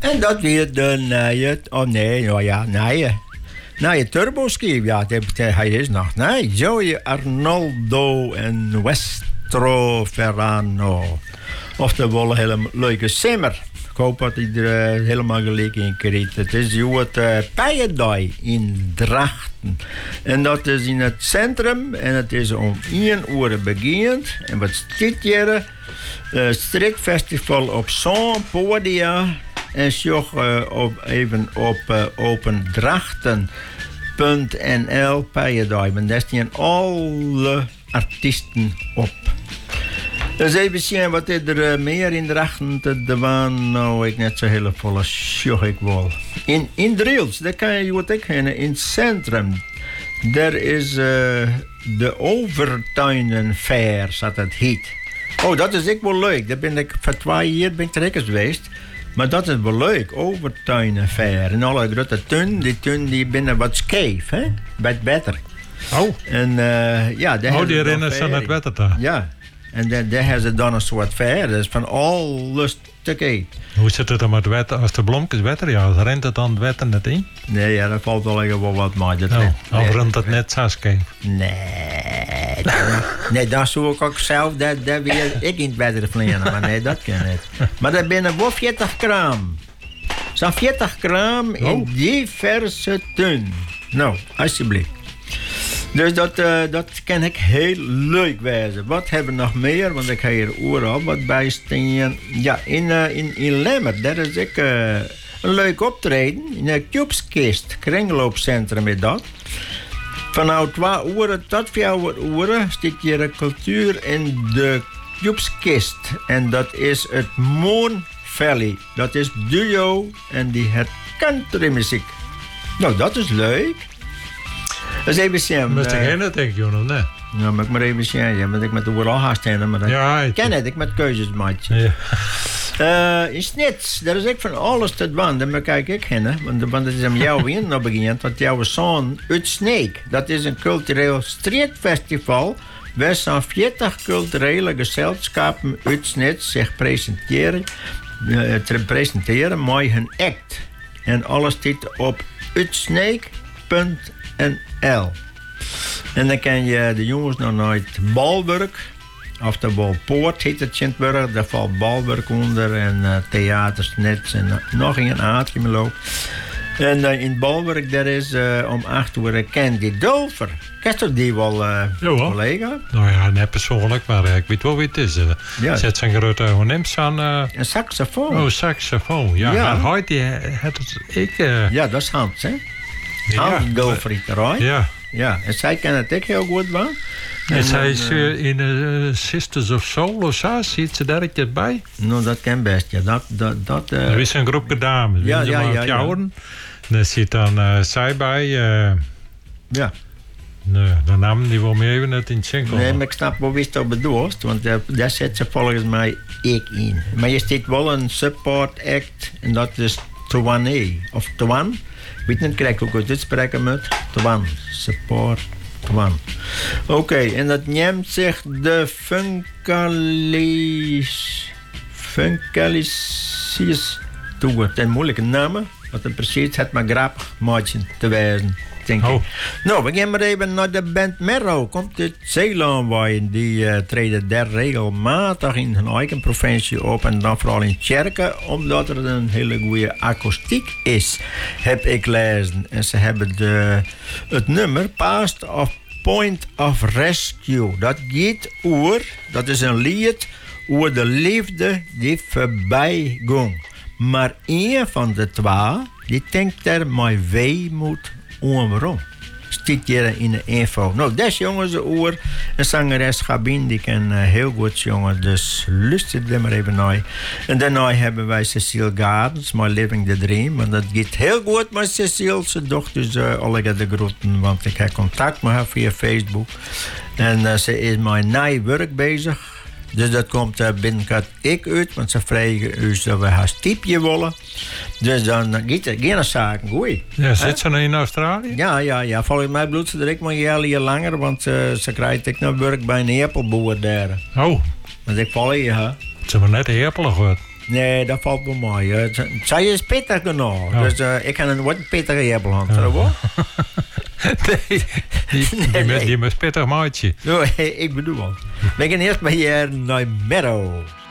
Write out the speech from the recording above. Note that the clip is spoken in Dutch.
En dat weer de nieuwe turboschijf. Ja, hij is nog. Nee, Joey Arnoldo en Westro Ferrano. Oftewel een hele leuke simmer. Ik hoop dat hij er helemaal gelijk in krijgt. Het is het Pijendai in Drachten. En dat is in het centrum. En het is om 1 uur begint. En wat staat hier? Streekfestival op zo'n podia. En zoek even op opendrachten.nl Pijendai. En daar staan alle artiesten op. Dus even zien wat er meer in Drachten te doen. Nou, ik net zo hele volle sjoch ik wel. In Driels, daar kan je wat ik kennen. In het centrum, daar is de Overtuinen-fair, zat het heet. Oh, dat is ook wel leuk. Daar ben ik voor 2 jaar geweest. Maar dat is wel leuk, Overtuinen-fair. En alle grote tuin die binnen wat scheef, hè? Wat beter. Oh. En ja, daar die herinneren aan het wetter daar. Ja. En daar hebben ze dan een soort fair. Dat is van alles te kijken. Hoe zit het dan met wetter? Als de blomkes wetter, ja, rent het dan het wetter net in? Nee, ja, dat valt wel even wat maar. Of rent het net Saskia? Nee, dat zou ik ook zelf, dat wil ik in het wetter vliegen. Maar nee, dat kan niet. Maar dat binnen wel 40 gram. Zo'n 40 gram in diverse tuin. Nou, alsjeblieft. Dus dat kan ik heel leuk wijzen. Wat hebben we nog meer? Want ik ga hier overal wat bij staan. Ja, in Lemmer, daar is ik een leuk optreden. In een Cubeskist, kringloopcentrum is dat. Vanaf 2 uur tot 4 uur zit hier een cultuur in de Cubeskist. En dat is het Moon Valley. Dat is duo en die het countrymuziek. Nou, dat is leuk. Dus even zien. Moet je geen denk je nog, nee? Nou, moet ik maar even zien. Ja, moet ik met de oorlog gaan staan. Maar ja, ik ken het, ik met keuzes maatje. Ja. In Snits, daar is ik van alles te doen. Daar kijk ik heen. Want het is om jouw in nog begint. Want jouw zoon uit Sneek. Dat is een cultureel streekfestival. Waar zo'n 40 culturele gezelschappen uit Snits zich presenteren met hun act. En alles zit op uitsneek.nl. En dan kan je de jongens nog naar het Balburg, of de Balpoort heet het Sint-Burg. Daar valt Balburg onder en theaters, nets en nog een aardje loop. En in Balburg daar is om 8 uur Candy Dulfer. Kent u die wel, collega? Nou ja, net persoonlijk, maar ik weet wel wie het is. Zet zijn grote, hoe neemt ze aan? Een saxofoon. Oh, saxofoon, ja. Maar Hoyt, die had het ja, dat is Hans, hè? Hans Dulfer, right? Ja. Ja, en zij kan het ook heel goed wel. En zij is in Sisters of Soul of zo, ziet ze daar iets bij? Nou, dat kan best, ja. Er is een groepje dames. Ja. Daar zit dan zij bij. Ja. Nee, de naam die wil me even net in het schenkel. Nee, maar ik snap wel wie je het bedoelt. Want daar zit ze volgens mij ik in. Maar je ziet wel een support act. En dat is Twan. Of Twan. Ik weet niet correct hoe ik het uitspreken moet. Twan. Support. Twan. Oké, en dat neemt zich de Funkalicis toe. Het zijn moeilijke namen. Wat er precies het maar grappig maatje te wijzen. Nou, we gaan maar even naar de band Merrow. Komt uit Zeeland waaien. Die treden daar regelmatig in hun eigen provincie op. En dan vooral in Tjerken. Omdat er een hele goede akoestiek is. Heb ik lezen. En ze hebben het nummer Past of Point of Rescue. Dat gaat dat is een lied over de liefde die voorbij ging. Maar één van de 2, die denkt er met weemoed waarom? Stiet hier in de info. Nou, des jongens oor. Een zangeres Gabin, die kan heel goed zingen. Dus luister er maar even naar. En daarna hebben wij Cecile Gardens, My Living the Dream. Want dat gaat heel goed met Cecile. Ze dochter dus alle de groeten. Want ik heb contact met haar via Facebook. En ze is met nieuw werk bezig. Dus dat komt binnenkort ik uit, want ze vragen u dat we haar stiepje willen. Dus dan gaat het geen zaken goed. Ja, zit ze nou in Australië? Ja. Volgens mij bloedt ze direct maar een jaar langer, want ze krijgt ik werk bij een appelboer daar. Oh. Want ik val hier, hè. Ze hebben net appelen gehoord. Nee, dat valt wel mooi. Zij is pittig genoeg. Oh. Dus ik kan een wat pittige hebbel aan. Nee, die moet pittig maatje. Ik bedoel wel. We gaan eerst maar hier naar Merrow.